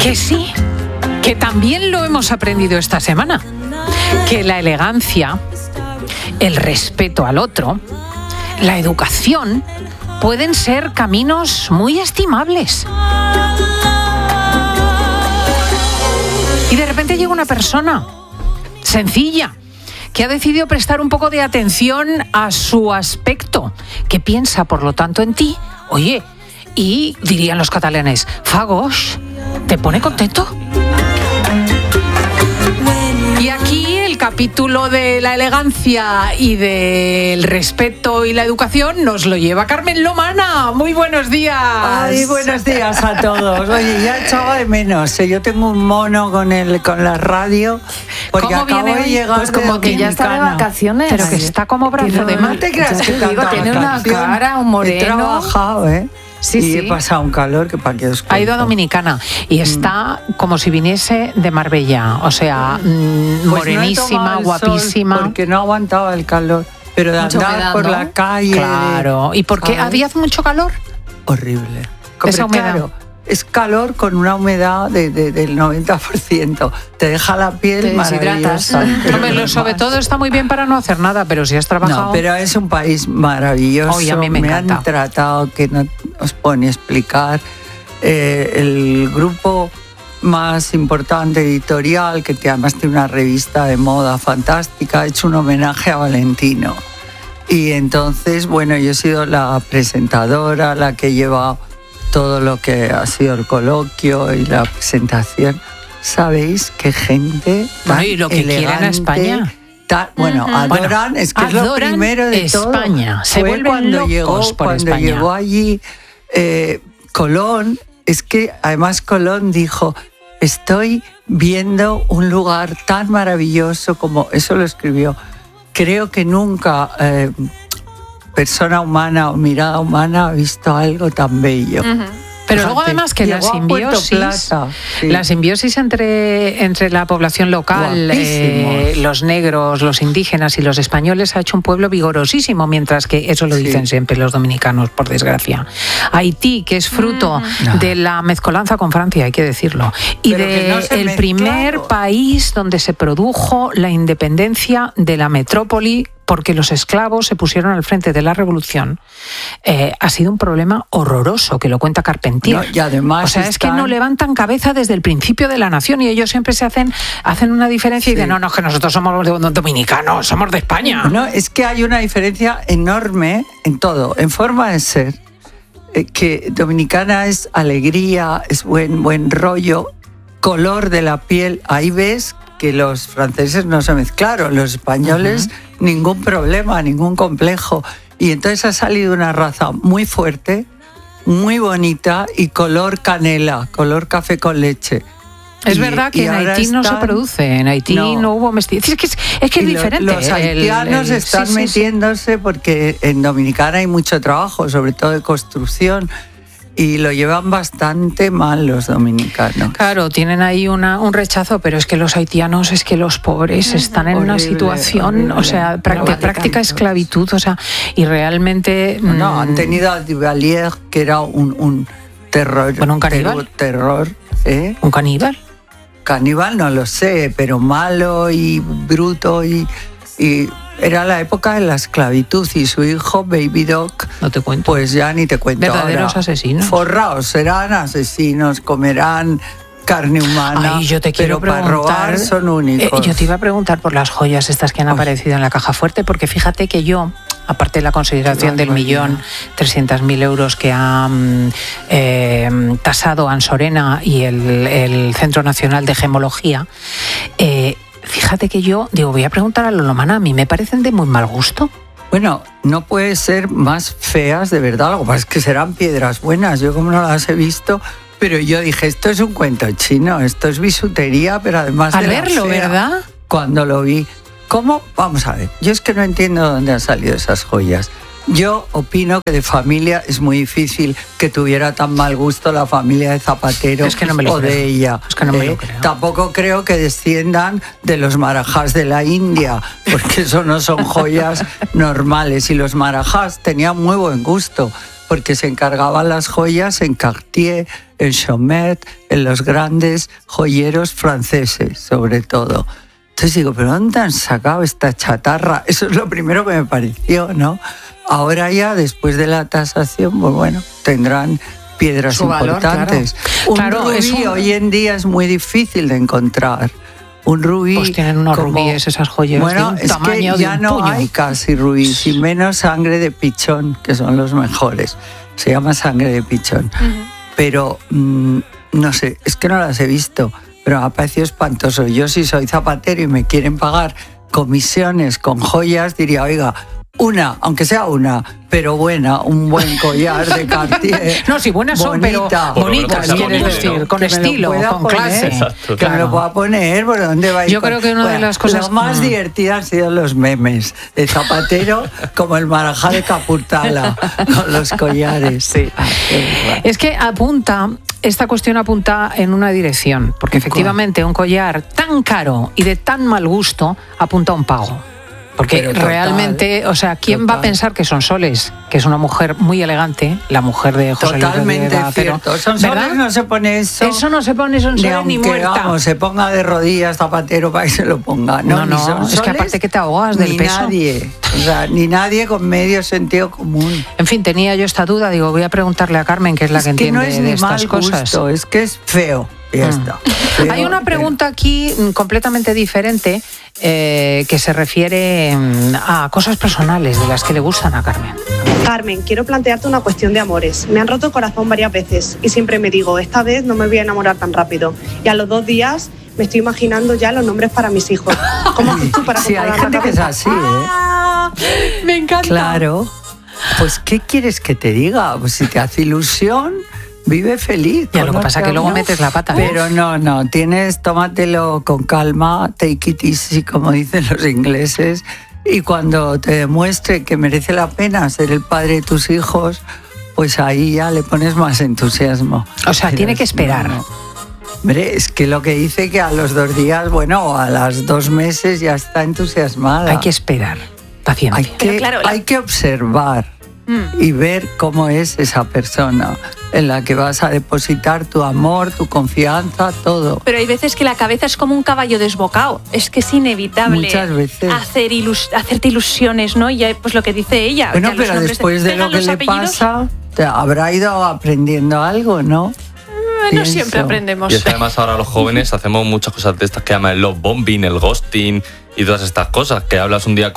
Que sí, que también lo hemos aprendido esta semana. Que la elegancia, el respeto al otro, la educación pueden ser caminos muy estimables. Y de repente llega una persona sencilla que ha decidido prestar un poco de atención a su aspecto, que piensa, por lo tanto, en ti. Oye, y dirían los catalanes, fagos, ¿te pone contento? Y aquí el capítulo de la elegancia y del respeto y la educación nos lo lleva Carmen Lomana. Muy buenos días. Ay, buenos días a todos. Oye, ya echaba de menos. Yo tengo un mono con la radio porque acabo de llegar. Pues como que ya está de vacaciones. Pero que está como brazo de mar. No te creas que tiene una cara, un moreno. He trabajado, Sí, y sí. he pasado un calor que para que os cuento. Ha ido a Dominicana y está como si viniese de Marbella, o sea, morenísima, pues no guapísima. Porque no aguantaba el calor, pero de Mucho andar humedad, por ¿no? la calle. Claro, ¿y por qué? ¿sabes? ¿Había mucho calor? Horrible. Esa humedad. Claro, es calor con una humedad del 90%. Te deja la piel Te deshidratas. maravillosa. Hombre, sobre todo está muy bien para no hacer nada, pero si has trabajado... No, pero es un país maravilloso. Oye, a mí me encanta. han tratado, que no os puedo ni explicar, el grupo más importante editorial, que además tiene una revista de moda fantástica, ha hecho un homenaje a Valentino. Y entonces, bueno, yo he sido la presentadora, la que lleva todo lo que ha sido el coloquio y la presentación. ¿Sabéis qué gente tan Bueno, y lo que quieren a elegante, España. adoran, Bueno, es que es lo adoran primero de España. todo. Se Fue vuelven cuando locos llegó, por cuando España. llegó allí Colón, es que además Colón dijo, estoy viendo un lugar tan maravilloso como, eso lo escribió, creo que nunca persona humana o mirada humana ha visto algo tan bello. Pero Fíjate, luego además que la llegó a Puerto simbiosis, Plata, sí. la simbiosis entre la población local, Guapísimos. los negros, los indígenas y los españoles ha hecho un pueblo vigorosísimo, mientras que eso lo dicen siempre los dominicanos, por desgracia. Haití, que es fruto de la mezcolanza con Francia, hay que decirlo, y Pero que no se el primer mezclaron. país donde se produjo la independencia de la metrópoli, porque los esclavos se pusieron al frente de la revolución, ha sido un problema horroroso, que lo cuenta Carpentier. No, y además o sea, es que están- no levantan cabeza desde el principio de la nación y ellos siempre se hacen una diferencia y Sí. dicen, no, es que nosotros somos dominicanos, somos de España. No, es que hay una diferencia enorme en todo, en forma de ser, que dominicana es alegría, es buen rollo, color de la piel. Ahí ves que los franceses no se mezclaron, los españoles ningún problema, ningún complejo. Y entonces ha salido una raza muy fuerte, muy bonita y color canela, color café con leche. Es Y- verdad que y en ahora Haití no se están- produce, en Haití no hubo mestizaje. Es que es y diferente. Los haitianos están sí, sí, sí. metiéndose porque en Dominicana hay mucho trabajo, sobre todo de construcción, y lo llevan bastante mal los dominicanos. Claro, tienen ahí un rechazo, pero es que los haitianos, es que los pobres están en una Horrible, situación, horrible. o sea, práctica esclavitud, o sea, y realmente... No, han tenido a Duvalier, que era un terror. Bueno, un caníbal. Terror, ¿eh? ¿Un caníbal? Caníbal no lo sé, pero malo y bruto y era la época de la esclavitud y su hijo Baby Doc, No te cuento. pues ya ni te cuento. Verdaderos ahora. asesinos. Forraos, serán asesinos, comerán carne humana. Ay, yo te quiero pero para preguntar, robar son únicos. yo te iba a preguntar por las joyas estas que han aparecido en la caja fuerte, porque fíjate que yo, aparte de la consideración del 1.300.000 euros que ha tasado Ansorena y el Centro Nacional de Gemología, fíjate que yo digo, voy a preguntar a Lomana, a mí me parecen de muy mal gusto. Bueno, no puede ser más feas, de verdad. Lo que pasa es que serán piedras buenas. Yo como no las he visto, pero yo dije, esto es un cuento chino, esto es bisutería, pero además Al de la verlo, fea. ¿verdad? Cuando lo vi. ¿Cómo? Vamos a ver. Yo es que no entiendo dónde han salido esas joyas. Yo opino que de familia es muy difícil que tuviera tan mal gusto la familia de Zapatero Es que no me lo o creo. de ella. Es que no me lo creo. Tampoco creo que desciendan de los marajás de la India, porque eso no son joyas normales. Y los marajás tenían muy buen gusto, porque se encargaban las joyas en Cartier, en Chomet, en los grandes joyeros franceses, sobre todo. Entonces digo, ¿pero dónde han sacado esta chatarra? Eso es lo primero que me pareció, ¿no? Ahora ya, después de la tasación, pues bueno, tendrán piedras su valor, importantes. Claro. Un rubí hoy en día es muy difícil de encontrar. Un rubí. Pues tienen unos rubíes esas joyas. Bueno, de un es tamaño que ya de un no puño. hay casi rubíes, y menos sangre de pichón, que son los mejores. Se llama sangre de pichón. Pero no sé, es que no las he visto, pero me ha parecido espantoso. Yo, si soy zapatero y me quieren pagar comisiones con joyas, diría, oiga, una, aunque sea una, pero buena, un buen collar de Cartier. No, si buenas son, pero bonitas, quieres decir, con estilo, con clase. Exacto. Que me lo pueda poner, ¿por dónde va a ir? Yo creo que una de las cosas Lo más divertidas han sido los memes de Zapatero, como el Marajá de Capurtala, con los collares. Sí. Es que esta cuestión apunta en una dirección, porque efectivamente un collar tan caro y de tan mal gusto apunta a un pago. Porque Pero total, realmente, o sea, ¿quién va a total. pensar que Sonsoles, que es una mujer muy elegante, la mujer de José Luis Totalmente Rodríguez, cierto. Sonsoles no se pone eso. Eso no se pone Sonsoles ni aunque, muerta. Vamos, se ponga de rodillas Zapatero para que se lo ponga. No, No, ni Sonsoles, es que aparte que te ahogas del ni peso. Nadie. O sea, ni nadie con medio sentido común. En fin, tenía yo esta duda, digo, voy a preguntarle a Carmen, que es la que entiende no es de ni estas mal cosas. gusto, es que es feo. Y ya está. Feo, Hay una pregunta aquí completamente diferente que se refiere a cosas personales de las que le gustan a Carmen. Carmen, quiero plantearte una cuestión de amores. Me han roto el corazón varias veces y siempre me digo, esta vez no me voy a enamorar tan rápido. Y a los 2 días me estoy imaginando ya los nombres para mis hijos. ¿Cómo haces tú para Sí, hay controlar gente la que es cabeza? así, ¿eh? Me encanta. Claro. Pues, ¿qué quieres que te diga? Pues si te hace ilusión, vive feliz. Ya, lo que pasa es que luego metes la pata. Pero no, tómatelo con calma, take it easy, como dicen los ingleses, y cuando te demuestre que merece la pena ser el padre de tus hijos, pues ahí ya le pones más entusiasmo. O sea, tiene que esperar. Hombre, es que lo que dice que a los 2 días, bueno, a los 2 meses ya está entusiasmada. Hay que esperar, paciente. Hay que observar y ver cómo es esa persona en la que vas a depositar tu amor, tu confianza, todo. Pero hay veces que la cabeza es como un caballo desbocado. Es que es inevitable Muchas veces. hacerte ilusiones, ¿no? Y ya, pues lo que dice ella. Bueno, que a los pero hombres después de pegan lo que los le apellidos. pasa, habrá ido aprendiendo algo, ¿no? No Pienso. siempre aprendemos. Y es que además ahora los jóvenes hacemos muchas cosas de estas que llaman el love bombing, el ghosting y todas estas cosas, que hablas un día